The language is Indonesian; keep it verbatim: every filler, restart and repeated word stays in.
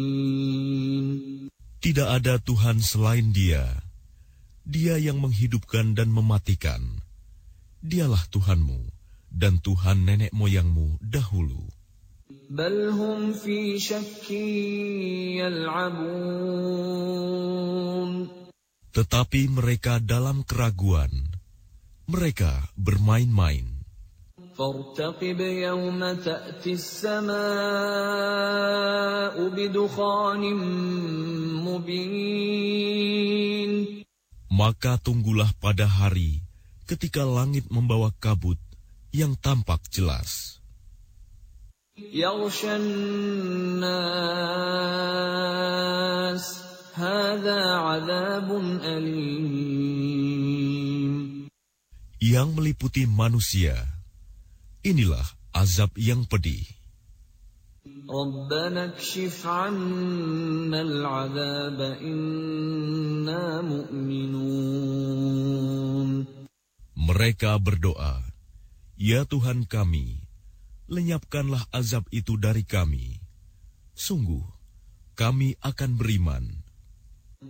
Tidak ada Tuhan selain Dia. Dia yang menghidupkan dan mematikan. Dialah Tuhanmu dan Tuhan nenek moyangmu dahulu. Bal hum fi syakkin yal'abun. Tetapi mereka dalam keraguan. Mereka bermain-main. فارتقب يوم تأتي السماء بدخان مبين. Maka tunggulah pada hari ketika langit membawa kabut yang tampak jelas. يغشى الناس هذا عذاب أليم. Yang meliputi manusia. Inilah azab yang pedih. رَبَّنَا اكْشِفْ عَنَّا الْعَذَابَ إِنَّا مُؤْمِنُونَ. Mereka berdoa, "Ya Tuhan kami, lenyapkanlah azab itu dari kami. Sungguh, kami akan beriman."